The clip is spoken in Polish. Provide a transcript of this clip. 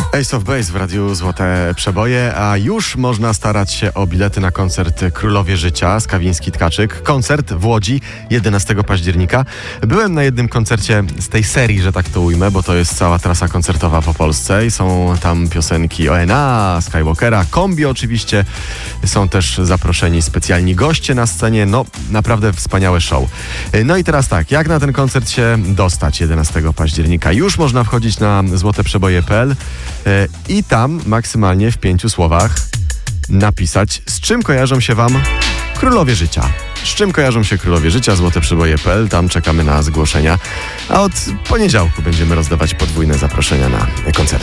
Ace of Base w Radiu Złote Przeboje, a już można starać się o bilety na koncert Królowie Życia Skawiński-Tkaczyk. Koncert w Łodzi 11 października. Byłem na jednym koncercie z tej serii, że tak to ujmę, bo to jest cała trasa koncertowa po Polsce i są tam piosenki ONA, Skywalkera, Kombi oczywiście. Są też zaproszeni specjalni goście na scenie. No, naprawdę wspaniałe show. No i teraz tak, jak na ten koncert się dostać 11 października? Już można wchodzić na złoteprzeboje.pl i tam maksymalnie w 5 słowach napisać, z czym kojarzą się wam Królowie Życia. Z czym kojarzą się Królowie Życia, złoteprzeboje.pl, tam czekamy na zgłoszenia. A od poniedziałku będziemy rozdawać podwójne zaproszenia na koncert.